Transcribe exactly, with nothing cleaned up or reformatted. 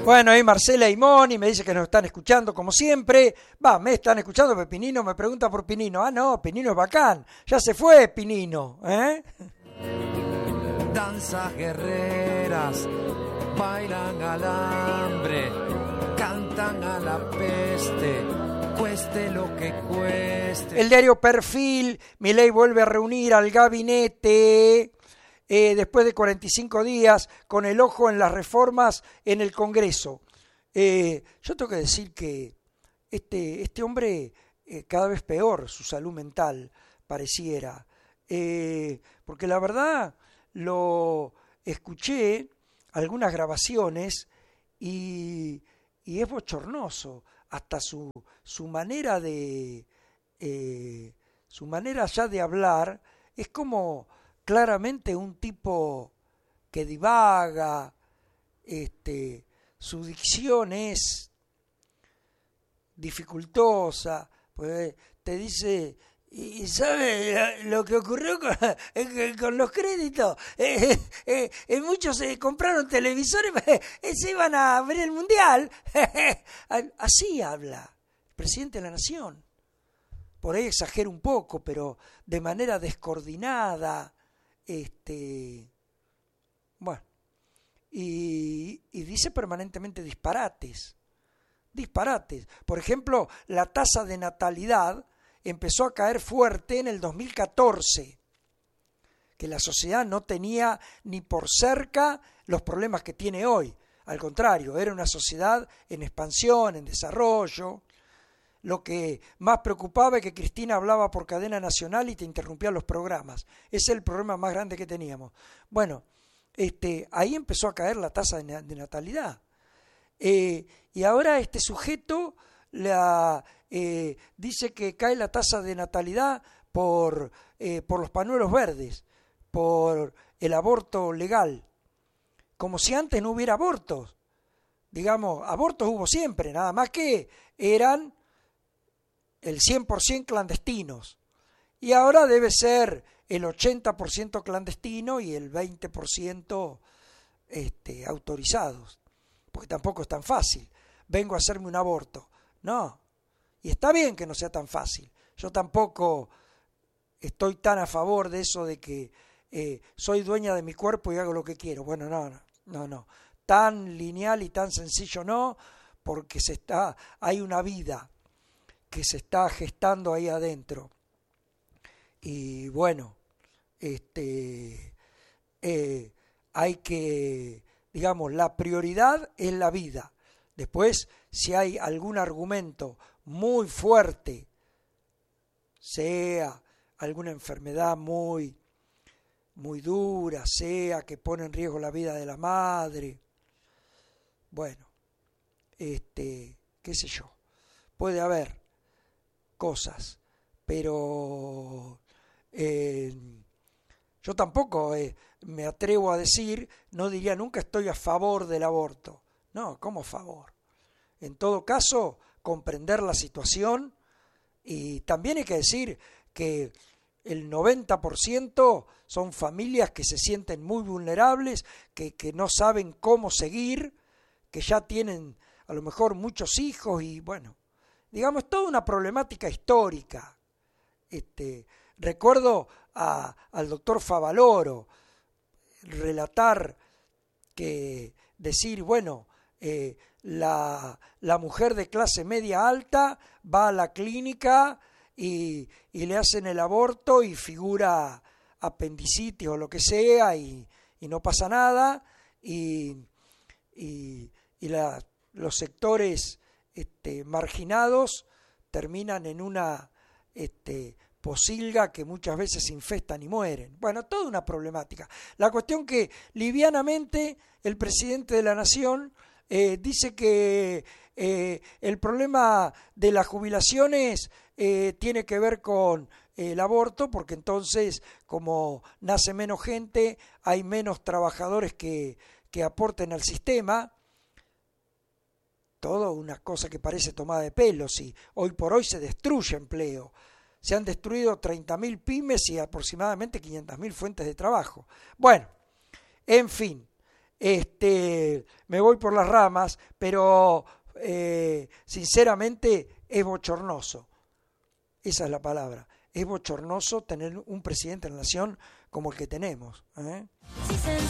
Bueno, ahí Marcela y Moni me dice que nos están escuchando como siempre. Va, me están escuchando, pero Pinino me pregunta por Pinino. Ah, no, Pinino es bacán. Ya se fue Pinino, ¿eh? Danzas guerreras, bailan al hambre, cantan a la peste, cueste lo que cueste. El diario Perfil, Milei vuelve a reunir al gabinete. Eh, después de cuarenta y cinco días, con el ojo en las reformas en el Congreso. Eh, yo tengo que decir que este, este hombre eh, cada vez peor, su salud mental pareciera, eh, porque la verdad lo escuché algunas grabaciones y, y es bochornoso, hasta su, su manera de, eh, su manera ya de hablar es como claramente un tipo que divaga, este, su dicción es dificultosa, pues te dice, y sabe lo que ocurrió con, con los créditos, eh, eh, eh, muchos eh, compraron televisores, eh, se iban a ver el mundial, así habla el presidente de la nación, por ahí exagero un poco, pero de manera descoordinada. Este, bueno, y, y dice permanentemente disparates, disparates. Por ejemplo, la tasa de natalidad empezó a caer fuerte en el dos mil catorce, que la sociedad no tenía ni por cerca los problemas que tiene hoy. Al contrario, era una sociedad en expansión, en desarrollo. Lo que más preocupaba es que Cristina hablaba por cadena nacional y te interrumpía los programas. Ese es el problema más grande que teníamos. Bueno, este, ahí empezó a caer la tasa de, de natalidad. Eh, y ahora este sujeto la, eh, dice que cae la tasa de natalidad por, eh, por los pañuelos verdes, por el aborto legal. Como si antes no hubiera abortos. Digamos, abortos hubo siempre, nada más que eran el cien por ciento clandestinos, y ahora debe ser el ochenta por ciento clandestino y el veinte por ciento este, autorizados, porque tampoco es tan fácil, vengo a hacerme un aborto, no, y está bien que no sea tan fácil, yo tampoco estoy tan a favor de eso de que eh, soy dueña de mi cuerpo y hago lo que quiero, bueno, no, no, no, no, tan lineal y tan sencillo no, porque se está, hay una vida que se está gestando ahí adentro. Y bueno, este, eh, hay que, digamos, la prioridad es la vida. Después, si hay algún argumento muy fuerte, sea alguna enfermedad muy, muy dura, sea que pone en riesgo la vida de la madre, bueno, este, qué sé yo, puede haber cosas, pero eh, yo tampoco eh, me atrevo a decir, no diría nunca estoy a favor del aborto, no, ¿cómo favor? En todo caso, comprender la situación, y también hay que decir que el noventa por ciento son familias que se sienten muy vulnerables, que, que no saben cómo seguir, que ya tienen a lo mejor muchos hijos y bueno, digamos, toda una problemática histórica. Este, recuerdo a, al doctor Favaloro relatar que decir, bueno, eh, la, la mujer de clase media alta va a la clínica y, y le hacen el aborto y figura apendicitis o lo que sea y, y no pasa nada y, y, y la, los sectores Este, marginados terminan en una este, posilga que muchas veces se infestan y mueren. Bueno, toda una problemática. La cuestión que livianamente el presidente de la Nación eh, dice que eh, el problema de las jubilaciones eh, tiene que ver con el aborto, porque entonces como nace menos gente, hay menos trabajadores que, que aporten al sistema. Todo una cosa que parece tomada de pelo, si hoy por hoy se destruye empleo. Se han destruido treinta mil pymes y aproximadamente quinientas mil fuentes de trabajo. Bueno, en fin, este, me voy por las ramas, pero eh, sinceramente es bochornoso. Esa es la palabra. Es bochornoso tener un presidente de la nación como el que tenemos, ¿eh?